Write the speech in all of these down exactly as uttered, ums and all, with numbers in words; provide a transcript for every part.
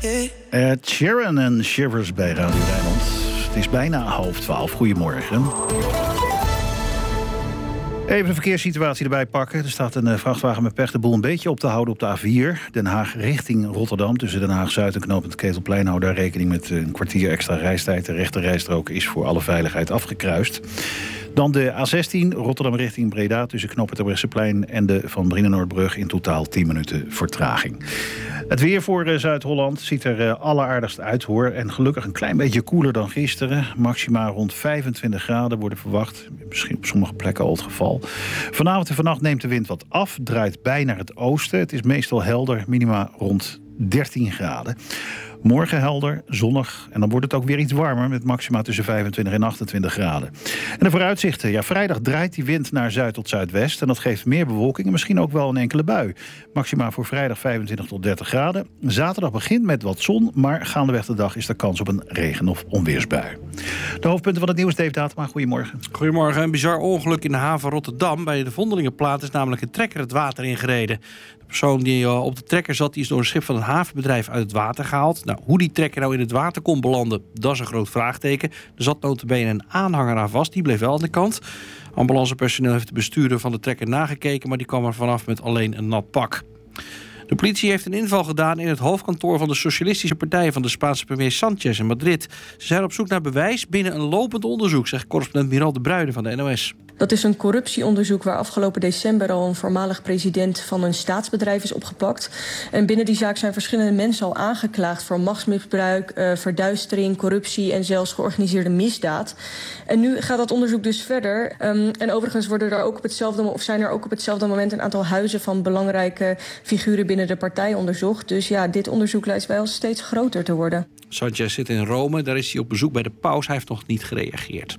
Uh, Sharon en Shivers bij Radio Rijnmond. Het is bijna half twaalf. Goedemorgen. Even de verkeerssituatie erbij pakken. Er staat een vrachtwagen met pech de boel een beetje op te houden op de A vier. Den Haag richting Rotterdam. Tussen Den Haag-Zuid en knooppunt Ketelplein. Hou daar rekening met een kwartier extra reistijd. De rechterrijstrook is voor alle veiligheid afgekruist. Dan de A zestien, Rotterdam richting Breda... tussen knooppunt Terbrechtseplein en de Van Brienenoordbrug... in totaal tien minuten vertraging. Het weer voor Zuid-Holland ziet er uh, alleraardigst uit, hoor. En gelukkig een klein beetje koeler dan gisteren. Maxima rond vijfentwintig graden worden verwacht. Misschien op sommige plekken al het geval. Vanavond en vannacht neemt de wind wat af. Draait bij naar het oosten. Het is meestal helder, minima rond dertien graden. Morgen helder, zonnig en dan wordt het ook weer iets warmer... met maxima tussen vijfentwintig en achtentwintig graden. En de vooruitzichten. Ja, vrijdag draait die wind naar zuid tot zuidwest... en dat geeft meer bewolking en misschien ook wel een enkele bui. Maxima voor vrijdag vijfentwintig tot dertig graden. Zaterdag begint met wat zon... maar gaandeweg de dag is er kans op een regen- of onweersbui. De hoofdpunten van het nieuws, Dave Datema. Goedemorgen. Goedemorgen. Een bizar ongeluk in de haven Rotterdam. Bij de Vondelingenplaat is namelijk een trekker het water ingereden. De persoon die op de trekker zat... die is door een schip van een havenbedrijf uit het water gehaald. Nou, hoe die trekker nou in het water kon belanden, dat is een groot vraagteken. Er zat nota bene een aanhanger aan vast, die bleef wel aan de kant. Ambulancepersoneel heeft de bestuurder van de trekker nagekeken... maar die kwam er vanaf met alleen een nat pak. De politie heeft een inval gedaan in het hoofdkantoor van de Socialistische Partij... van de Spaanse premier Sanchez in Madrid. Ze zijn op zoek naar bewijs binnen een lopend onderzoek... zegt correspondent Miral de Bruyne van de N O S. Dat is een corruptieonderzoek waar afgelopen december al een voormalig president van een staatsbedrijf is opgepakt. En binnen die zaak zijn verschillende mensen al aangeklaagd voor machtsmisbruik, uh, verduistering, corruptie en zelfs georganiseerde misdaad. En nu gaat dat onderzoek dus verder. Um, en overigens worden er ook op hetzelfde, of zijn er ook op hetzelfde moment een aantal huizen van belangrijke figuren binnen de partij onderzocht. Dus ja, dit onderzoek lijkt wel steeds groter te worden. Sanchez zit in Rome, daar is hij op bezoek bij de paus. Hij heeft nog niet gereageerd.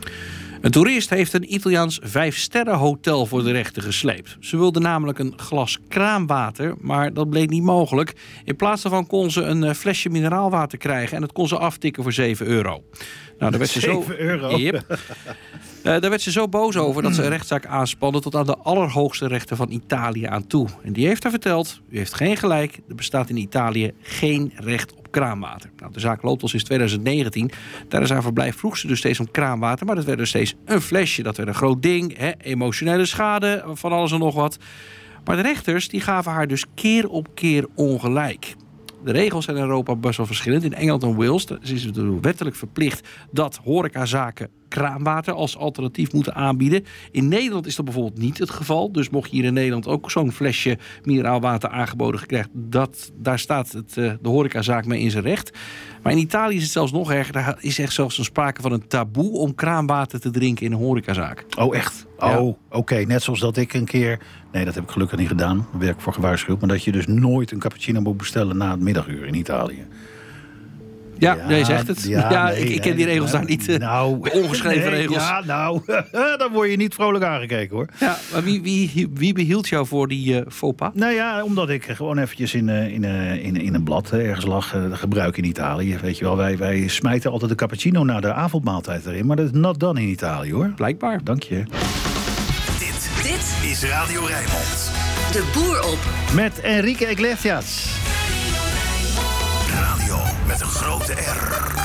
Een toerist heeft een Italiaans vijfsterrenhotel voor de rechter gesleept. Ze wilde namelijk een glas kraanwater, maar dat bleek niet mogelijk. In plaats daarvan kon ze een flesje mineraalwater krijgen... en dat kon ze aftikken voor zeven euro. Nou, daar werd ze zo... zeven euro? Yep. Uh, daar werd ze zo boos over dat ze een rechtszaak aanspande... tot aan de allerhoogste rechter van Italië aan toe. En die heeft haar verteld, u heeft geen gelijk... er bestaat in Italië geen recht op kraanwater. Nou, de zaak loopt al sinds twintig negentien. Tijdens haar verblijf vroeg ze dus steeds om kraanwater... maar dat werd dus steeds een flesje. Dat werd een groot ding, hè? Emotionele schade, van alles en nog wat. Maar de rechters die gaven haar dus keer op keer ongelijk. De regels zijn in Europa best wel verschillend. In Engeland en Wales is het wettelijk verplicht dat horecazaken kraanwater als alternatief moeten aanbieden. In Nederland is dat bijvoorbeeld niet het geval. Dus mocht je hier in Nederland ook zo'n flesje mineraalwater aangeboden krijgen, dat, daar staat het, de horecazaak mee in zijn recht. Maar in Italië is het zelfs nog erger. Daar is echt zelfs een sprake van een taboe om kraanwater te drinken in een horecazaak. Oh, echt? Oh, ja. Oké. Okay. Net zoals dat ik een keer... Nee, dat heb ik gelukkig niet gedaan. Daar werd ik voor gewaarschuwd. Maar dat je dus nooit een cappuccino moet bestellen na het middaguur in Italië. Ja, ja, jij zegt het. Ja, ja nee, ik, ik ken die regels nee, daar niet. Uh, nou, de ongeschreven nee, regels. Ja, nou, dan word je niet vrolijk aangekeken, hoor. Ja, maar wie, wie, wie behield jou voor die uh, faux pas? Nou ja, omdat ik gewoon eventjes in, uh, in, uh, in, in een blad uh, ergens lag. Uh, gebruik in Italië, weet je wel. Wij, wij smijten altijd de cappuccino na de avondmaaltijd erin. Maar dat is not done in Italië, hoor. Blijkbaar. Dank je. Dit, dit is Radio Rijnmond. De boer op. Met Enrique Iglesias. Radio met een grote R.